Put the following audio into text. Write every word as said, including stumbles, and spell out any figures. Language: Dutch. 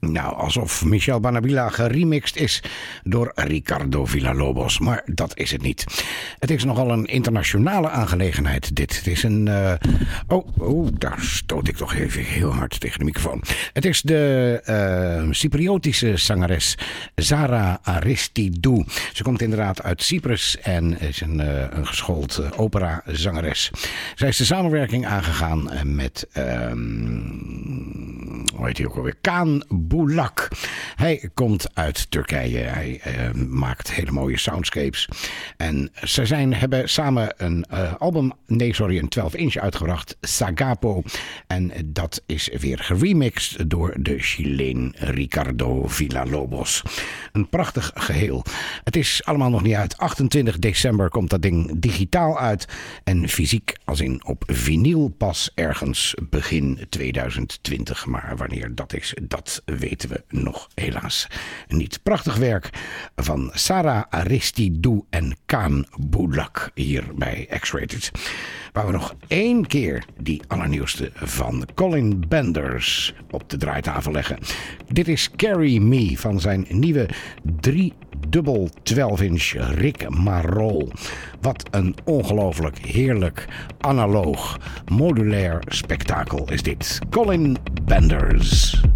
Nou, alsof Michel Banabila geremixed is door Ricardo Villalobos. Maar dat is het niet. Het is nogal een internationale aangelegenheid, dit. Het is een... Uh... Oh, oh, daar stoot ik toch even heel hard tegen de microfoon. Het is de uh, Cypriotische zangeres Zara Aristidou. Ze komt inderdaad uit Cyprus en is een, uh, een geschoold uh, operazangeres. Zij is de samenwerking aangegaan met... Uh, hoe heet hij ook alweer? Kaan Bulak. Hij komt uit Turkije. Hij uh, maakt hele mooie soundscapes. En ze zijn, hebben samen een uh, album, nee sorry, een twaalf inch uitgebracht. Sagapo. En dat is weer geremixed door de Chileen Ricardo Villalobos. Een prachtig geheel. Het is allemaal nog niet uit. achtentwintig december komt dat ding digitaal uit. En fysiek, als in op vinyl, pas ergens begin tweeduizend twintig. Maar wanneer dat is, dat weten we nog helaas niet. Prachtig werk van Sarah Aristidou en Kaan Bulak hier bij X-Rated. Waar we nog één keer die allernieuwste van Colin Benders op de draaitafel leggen. Dit is Carry Me van zijn nieuwe drie dubbel twaalf inch Rick Marol. Wat een ongelooflijk heerlijk analoog modulair spektakel is dit. Colin Benders.